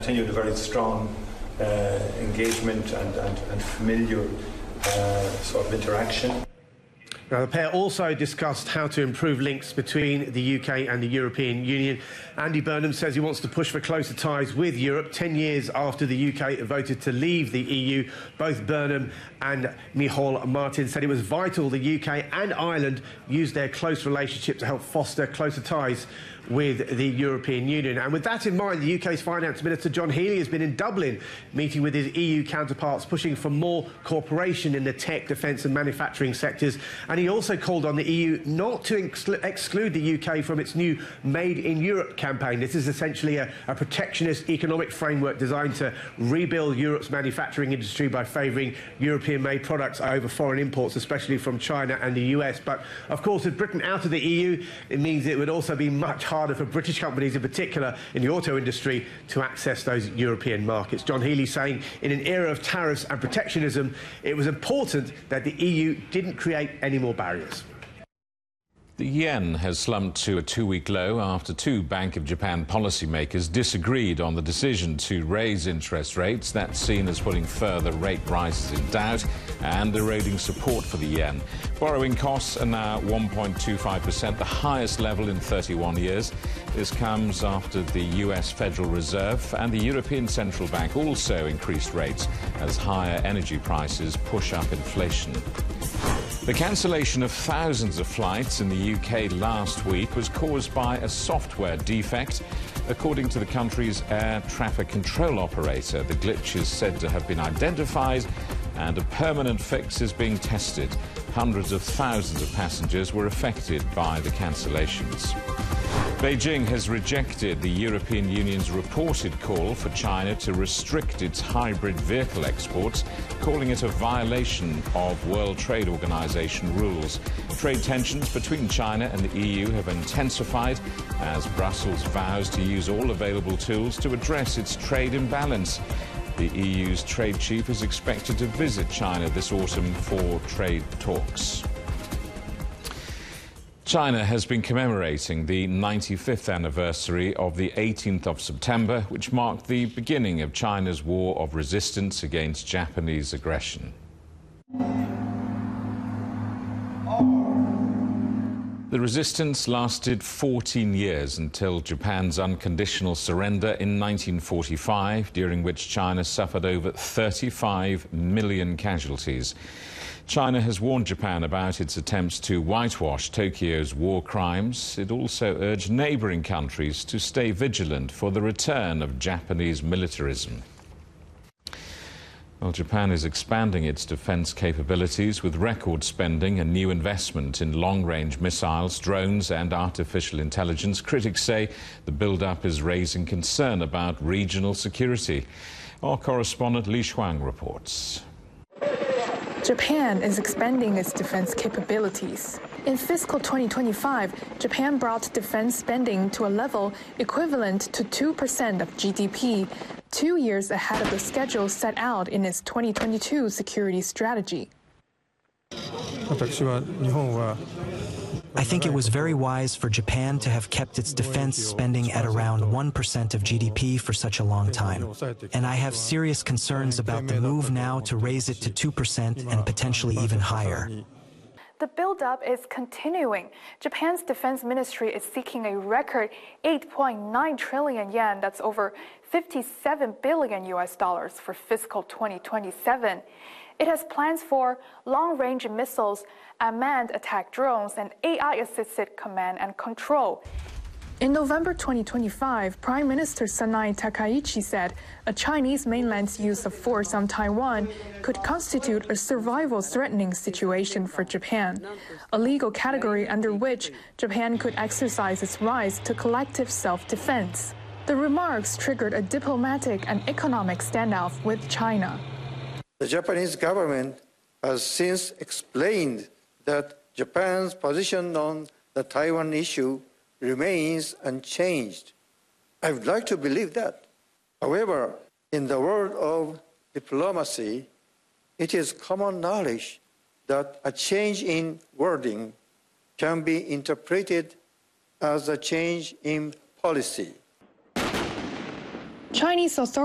Continued a very strong engagement and familiar sort of interaction. Now, the pair also discussed how to improve links between the UK and the European Union. Andy Burnham says he wants to push for closer ties with Europe 10 years after the UK voted to leave the EU. Both Burnham and Micheál Martin said it was vital the UK and Ireland use their close relationship to help foster closer ties with the European Union. And with that in mind, the UK's Finance Minister John Healey has been in Dublin meeting with his EU counterparts, pushing for more cooperation in the tech, defence and manufacturing sectors. And he also called on the EU not to exclude the UK from its new Made in Europe campaign. This is essentially a protectionist economic framework designed to rebuild Europe's manufacturing industry by favouring European-made products over foreign imports, especially from China and the US. But, of course, with Britain out of the EU, it means it would also be much harder for British companies, in particular in the auto industry, to access those European markets. John Healey saying in an era of tariffs and protectionism, it was important that the EU didn't create any more barriers. The yen has slumped to a two-week low after two Bank of Japan policymakers disagreed on the decision to raise interest rates. That's seen as putting further rate rises in doubt and eroding support for the yen. Borrowing costs are now 1.25%, the highest level in 31 years. This comes after the US Federal Reserve and the European Central Bank also increased rates as higher energy prices push up inflation. The cancellation of thousands of flights in the UK last week was caused by a software defect. According to the country's air traffic control operator, the glitch is said to have been identified and a permanent fix is being tested. Hundreds of thousands of passengers were affected by the cancellations. Beijing has rejected the European Union's reported call for China to restrict its hybrid vehicle exports, calling it a violation of World Trade Organization rules. Trade tensions between China and the EU have intensified as Brussels vows to use all available tools to address its trade imbalance. The EU's trade chief is expected to visit China this autumn for trade talks. China has been commemorating the 95th anniversary of the 18th of September, which marked the beginning of China's war of resistance against Japanese aggression. The resistance lasted 14 years until Japan's unconditional surrender in 1945, during which China suffered over 35 million casualties. China has warned Japan about its attempts to whitewash Tokyo's war crimes. It also urged neighbouring countries to stay vigilant for the return of Japanese militarism. Well, Japan is expanding its defence capabilities with record spending and new investment in long-range missiles, drones and artificial intelligence. Critics say the build-up is raising concern about regional security. Our correspondent Li Shuang reports. Japan is expanding its defense capabilities. In fiscal 2025, Japan brought defense spending to a level equivalent to 2% of GDP, 2 years ahead of the schedule set out in its 2022 security strategy. I think it was very wise for Japan to have kept its defense spending at around 1% of GDP for such a long time. And I have serious concerns about the move now to raise it to 2% and potentially even higher. The build-up is continuing. Japan's defense ministry is seeking a record 8.9 trillion yen, that's over 57 billion US dollars for fiscal 2027. It has plans for long-range missiles, unmanned attack drones, and AI-assisted command and control. In November 2025, Prime Minister Sanai Takaichi said a Chinese mainland's use of force on Taiwan could constitute a survival-threatening situation for Japan, a legal category under which Japan could exercise its rights to collective self-defense. The remarks triggered a diplomatic and economic standoff with China. The Japanese government has since explained that Japan's position on the Taiwan issue remains unchanged. I would like to believe that. However, in the world of diplomacy, it is common knowledge that a change in wording can be interpreted as a change in policy. Chinese authorities